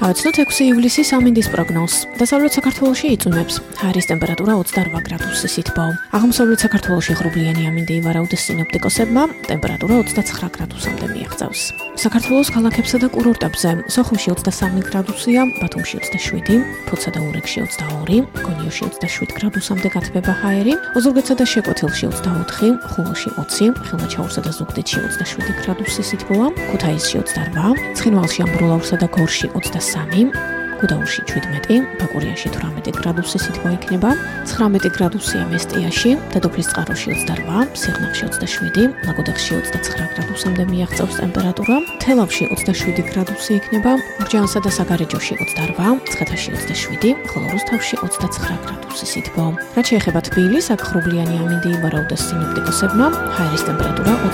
ავეცნოთ 6 ივლისის ამინდის პროგნოზს. დასავლეთ საქართველოში იწვიმებს. ჰაერის ტემპერატურა 28 გრადუსი სითბო. აღმოსავლეთ საქართველოში ღრუბლიანი ამინდი ივარაუდეს სინოპტიკოსებმა, ტემპერატურა 29 გრადუსამდე მიაღწევს. საქართველოს ქალაქებსა და კურორტებზე სოხუმში 23 გრადუსია, ბათუმში 27, ფოთსა და ურეკში 22, გონიოში 27 გრადუსამდე გათბება ჰაერი, ოზურგეთსა და შეკვეთილში 24, ხულოში 20, ხილვაჩაურსა და ზუგდიდში 27 გრადუსი სითბოა, ქუთაისში 28, ცხინვალში, ამბროლაურსა და გორში 23, გუდაუთში 17, ბაკურიაში 18 გრადუსი სითბო იქნება, 19 გრადუსია მესტიაში, დედოფლის წყაროში 28, სიღნაღში 27, ლაგოდეხში 29 გრადუსამდე მიაღწევს ტემპერატურა, თელავში 27 გრადუსი იქნება, მრჯანსა და საგარეჯოში 28, მცხეთაში 27, ხოლო რუსთავში 29 გრადუსი სითბო. რაც შეეხება თბილისს, აქ ღრუბლიანი ამინდი ივარაუდეს სინოპტიკოსებმა, ჰაერის ტემპერატურა